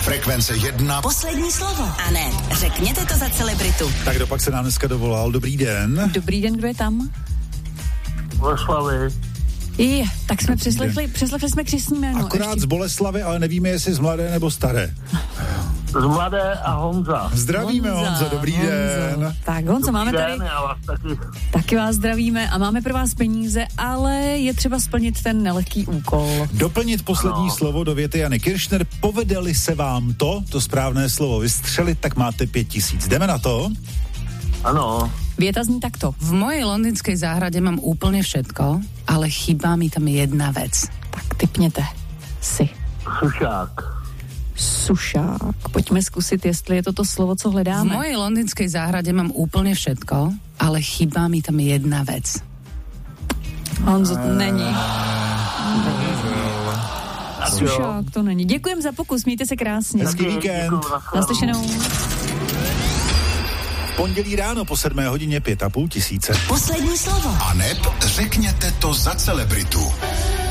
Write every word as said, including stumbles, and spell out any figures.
Frekvence jedna. Poslední slovo. A ne, řekněte to za celebritu. Tak kdo pak se nám dneska dovolal? Dobrý den. Dobrý den, kdo je tam? Boleslavy. Je, tak jsme přeslechli, přeslechli jsme křestní jméno. Akorát ještě. z Boleslavy, ale nevíme, jestli z mladé nebo staré. Z Mladé a Honza. Zdravíme Honza, Honza dobrý Honzo. den. Tak Honzo, Dobrý máme tady, den, já vás taky. taky vás zdravíme a máme pro vás peníze, ale je třeba splnit ten nelehký úkol. Doplnit poslední Ano. slovo do věty Jany Kiršner. Povedeli se vám to, to správné slovo vystřelit, tak máte pět tisíc. Jdeme na to? Ano. Věta zní takto. V mojej londýnskej záhrade mám úplne všetko, ale chýba mi tam jedna vec. Tak typněte si. Sušák. Sušák. Pojďme zkusit, jestli je to to slovo, co V hledáme. mojej londýnskej záhrade mám úplne všetko, ale chýba mi tam jedna vec. Honzo, to není. Sušák to není. Děkujem za pokus, mějte se krásně. Hezký víkend. Naslyšenou. Pondělí ráno po sedmé hodině pět a půl tisíce. Poslední slovo. A neb řekněte to za celebritu.